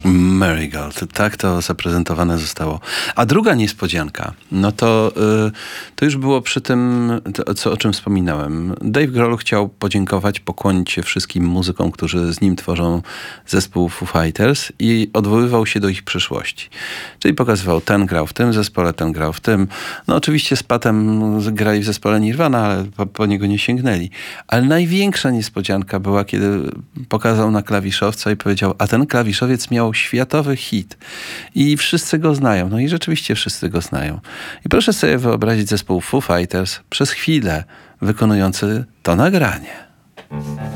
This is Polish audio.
Marigold, tak to zaprezentowane zostało. A druga niespodzianka, no to już było przy tym, o czym wspominałem. Dave Grohl chciał podziękować, pokłonić się wszystkim muzykom, którzy z nim tworzą zespół Foo Fighters i odwoływał się do ich przyszłości. Czyli pokazywał, ten grał w tym zespole, ten grał w tym. No oczywiście z Patem grali w zespole Nirvana, ale po niego nie sięgnęli. Ale największa niespodzianka była, kiedy pokazał na klawiszowca i powiedział, a ten klawiszowiec miał światowy hit i wszyscy go znają. No i rzeczywiście wszyscy go znają. I proszę sobie wyobrazić zespół Foo Fighters przez chwilę wykonujący to nagranie.